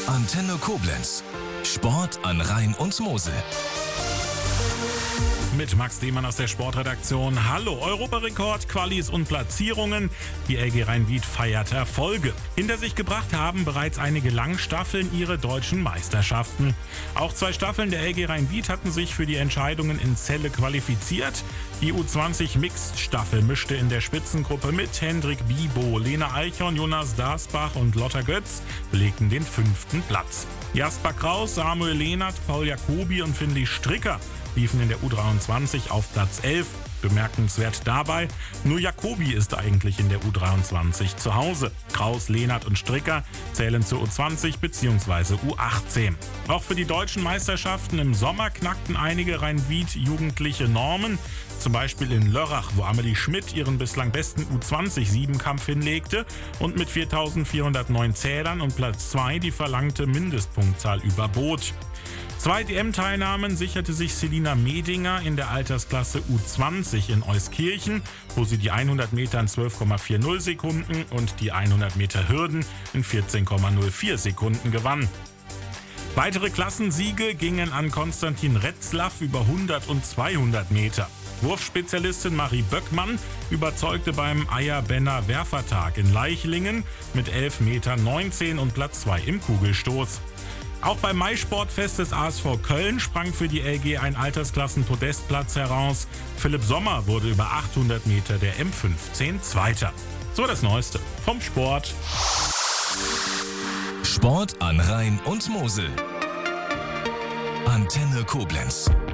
Antenne Koblenz. Sport an Rhein und Mosel. Mit Max Lehmann aus der Sportredaktion. Hallo, Europarekord, Qualis und Platzierungen. Die LG Rhein-Wied feiert Erfolge. Hinter sich gebracht haben bereits einige Langstaffeln ihre deutschen Meisterschaften. Auch 2 Staffeln der LG Rhein-Wied hatten sich für die Entscheidungen in Celle qualifiziert. Die U20 Mixed-Staffel mischte in der Spitzengruppe mit. Hendrik Bibo, Lena Eichhorn, Jonas Darsbach und Lotta Götz belegten den 5. Platz. Jasper Kraus, Samuel Lehnert, Paul Jacobi und Finlay Stricker liefen in der U23 auf Platz 11. Bemerkenswert dabei, nur Jacobi ist eigentlich in der U23 zu Hause. Kraus, Lehnert und Stricker zählen zur U20 bzw. U18. Auch für die deutschen Meisterschaften im Sommer knackten einige Rhein-Wied-jugendliche Normen. Zum Beispiel in Lörrach, wo Amelie Schmidt ihren bislang besten U20-7-Kampf hinlegte und mit 4.409 Zählern und Platz 2 die verlangte Mindestpunktzahl überbot. 2 DM-Teilnahmen sicherte sich Selina Medinger in der Altersklasse U20 in Euskirchen, wo sie die 100 Meter in 12,40 Sekunden und die 100 Meter Hürden in 14,04 Sekunden gewann. Weitere Klassensiege gingen an Konstantin Retzlaff über 100 und 200 Meter. Wurfspezialistin Marie Böckmann überzeugte beim Eierbenner Werfertag in Leichlingen mit 11,19 Meter und Platz 2 im Kugelstoß. Auch beim Maisportfest des ASV Köln sprang für die LG ein Altersklassen-Podestplatz heraus. Philipp Sommer wurde über 800 Meter der M15 Zweiter. So das Neueste vom Sport. Sport an Rhein und Mosel. Antenne Koblenz.